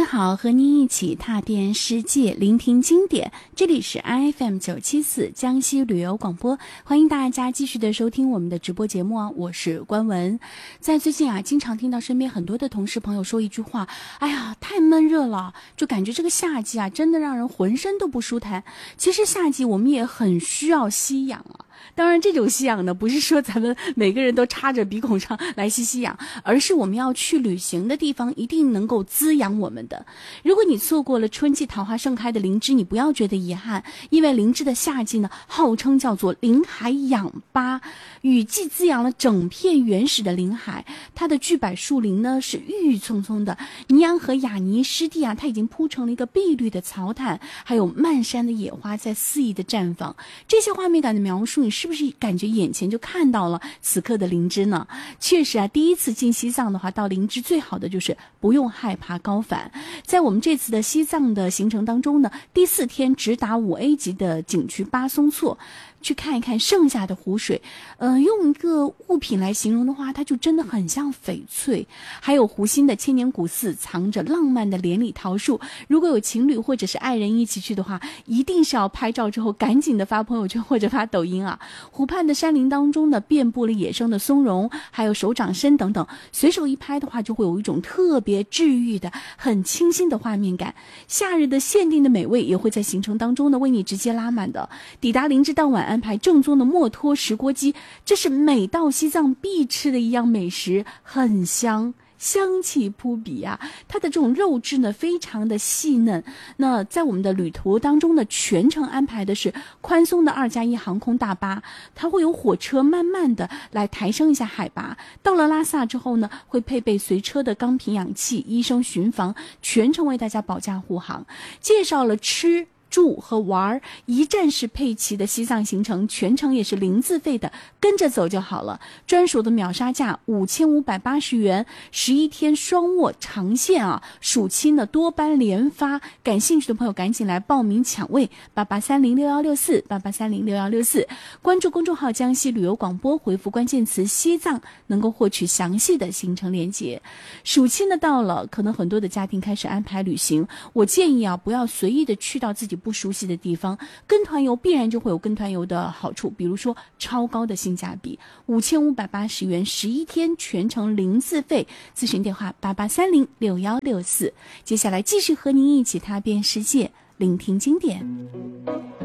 好，和您一起踏遍世界，聆听经典。这里是 IFM 974江西旅游广播，欢迎大家继续的收听我们的直播节目啊，我是关文。在最近啊，经常听到身边很多的同事朋友说一句话，哎呀，太闷热了，就感觉这个夏季啊，真的让人浑身都不舒坦。其实夏季我们也很需要吸氧啊。当然这种吸氧呢，不是说咱们每个人都插着鼻孔上来吸氧，而是我们要去旅行的地方一定能够滋养我们的。如果你错过了春季桃花盛开的林芝，你不要觉得遗憾，因为林芝的夏季呢，号称叫做林海氧吧，雨季滋养了整片原始的林海，它的巨柏树林呢是郁郁葱葱的，尼洋河雅尼湿地啊，它已经铺成了一个碧绿的草毯，还有漫山的野花在肆意的绽放。这些画面感的描述，你是不是感觉眼前就看到了此刻的林芝呢？确实啊，第一次进西藏的话，到林芝最好的就是不用害怕高反。在我们这次的西藏的行程当中呢，第4天直达5A 级的景区巴松措，去看一看剩下的湖水。用一个物品来形容的话，它就真的很像翡翠。还有湖心的千年古寺，藏着浪漫的连理桃树。如果有情侣或者是爱人一起去的话，一定是要拍照之后赶紧的发朋友圈或者发抖音啊。湖畔的山林当中呢，遍布了野生的松茸，还有手掌参等等，随手一拍的话，就会有一种特别治愈的、很清新的画面感。夏日的限定的美味也会在行程当中呢为你直接拉满的。抵达林芝当晚安排正宗的墨脱石锅鸡，这是每到西藏必吃的一样美食，很香。香气扑鼻啊，它的这种肉质呢非常的细嫩。那在我们的旅途当中呢，全程安排的是宽松的2+1航空大巴，它会有火车慢慢的来抬升一下海拔。到了拉萨之后呢，会配备随车的钢瓶氧气，医生巡房，全程为大家保驾护航。介绍了吃住和玩一站式配齐的西藏行程，全程也是零自费的，跟着走就好了。专属的秒杀价5580元，11天双卧长线啊，暑期呢多班连发，感兴趣的朋友赶紧来报名抢位8830616488306164，关注公众号江西旅游广播，回复关键词西藏，能够获取详细的行程链接。暑期呢到了，可能很多的家庭开始安排旅行，我建议啊，不要随意的去到自己不熟悉的地方，跟团游必然就会有跟团游的好处，比如说超高的性价比，5580元11天全程零自费，咨询电话88306164。接下来继续和您一起踏遍世界，聆听经典。